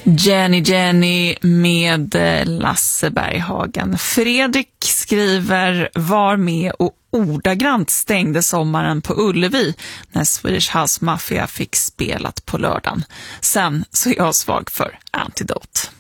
Jenny med Lasse Berghagen. Fredrik skriver: var med och ordagrant stängde sommaren på Ullevi när Swedish House Mafia fick spelat på lördagen. Sen så är jag svag för Antidote.